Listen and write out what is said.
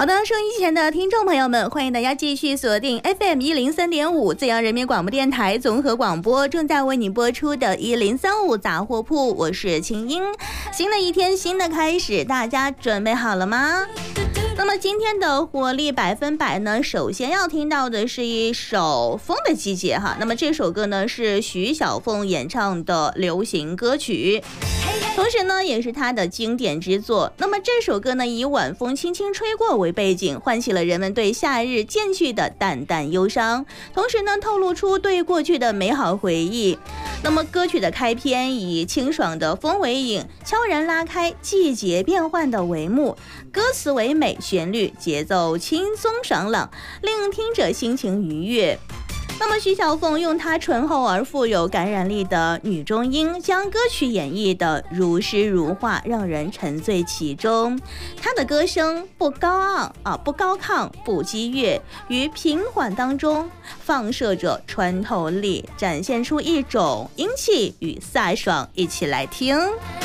好的，收音机前的听众朋友们，欢迎大家继续锁定 FM103.5浙江人民广播电台综合广播，正在为你播出的1035杂货铺，我是青音。新的一天，新的开始，大家准备好了吗？那么今天的活力100%呢，首先要听到的是一首《风的季节》哈。那么这首歌呢是徐小凤演唱的流行歌曲，同时呢也是她的经典之作。那么这首歌呢以晚风轻轻吹过为背景，唤起了人们对夏日渐去的淡淡忧伤，同时呢透露出对过去的美好回忆。那么歌曲的开篇以清爽的风为引，悄然拉开季节变换的帷幕，歌词唯美，旋律节奏轻松爽朗，令听者心情愉悦。那么徐小凤用她醇厚而富有感染力的女中音，将歌曲演绎的如诗如画，让人沉醉其中。她的歌声不高亢，不激越，于平缓当中放射着穿透力，展现出一种英气与飒爽。一起来听。